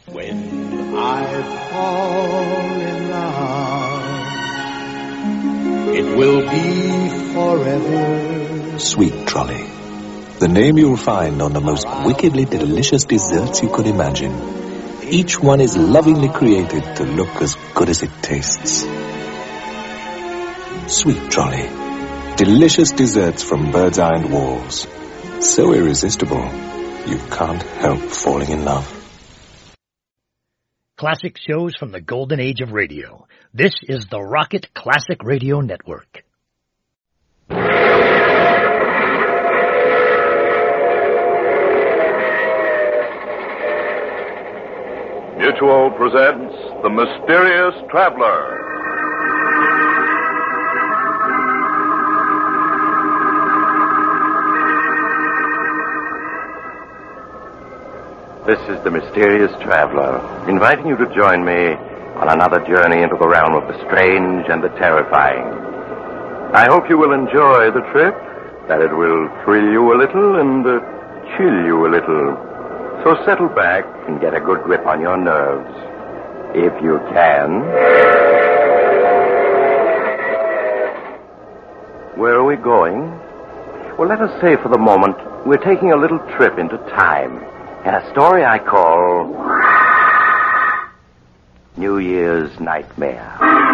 When I fall in love, it will be forever. Sweet Trolley. The name you'll find on the most wickedly delicious desserts you could imagine. Each one is lovingly created to look as good as it tastes. Sweet Trolley. Delicious desserts from Bird's Eye and Walls. So irresistible, you can't help falling in love. Classic shows from the golden age of radio. This is the Rocket Classic Radio Network. Mutual presents The Mysterious Traveler. This is The Mysterious Traveler, inviting you to join me on another journey into the realm of the strange and the terrifying. I hope you will enjoy the trip, that it will thrill you a little and chill you a little. So settle back and get a good grip on your nerves, if you can. Where are we going? Well, let us say for the moment we're taking a little trip into time, and a story I call New Year's Nightmare.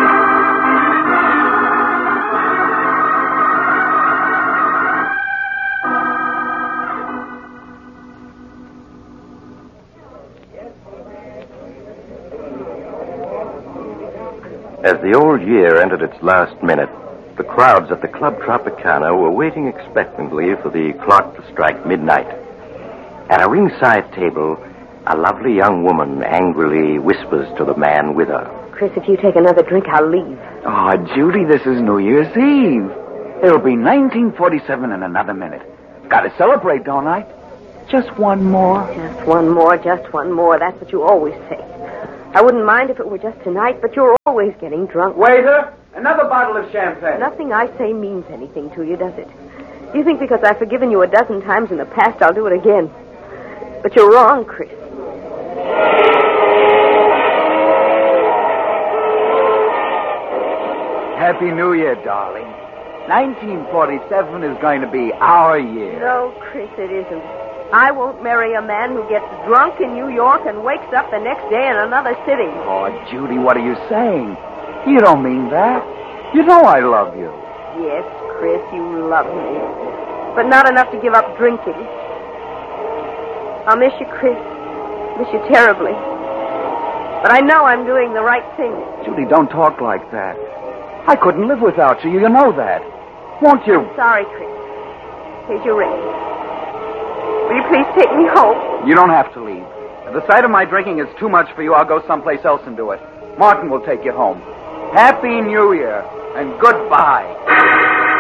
As the old year entered its last minute, the crowds at the Club Tropicana were waiting expectantly for the clock to strike midnight. At a ringside table, a lovely young woman angrily whispers to the man with her. Chris, if you take another drink, I'll leave. Oh, Judy, this is New Year's Eve. It'll be 1947 in another minute. Gotta celebrate, don't I? Just one more. Just one more, just one more. That's what you always say. I wouldn't mind if it were just tonight, but you're always getting drunk. Waiter, another bottle of champagne. Nothing I say means anything to you, does it? You think because I've forgiven you a dozen times in the past, I'll do it again. But you're wrong, Chris. Happy New Year, darling. 1947 is going to be our year. No, Chris, it isn't. I won't marry a man who gets drunk in New York and wakes up the next day in another city. Oh, Judy, what are you saying? You don't mean that. You know I love you. Yes, Chris, you love me. But not enough to give up drinking. I'll miss you, Chris. Miss you terribly. But I know I'm doing the right thing. Judy, don't talk like that. I couldn't live without you. You know that. Won't you? I'm sorry, Chris. Here's your ring. Will you please take me home? You don't have to leave. If the sight of my drinking is too much for you, I'll go someplace else and do it. Martin will take you home. Happy New Year, and goodbye.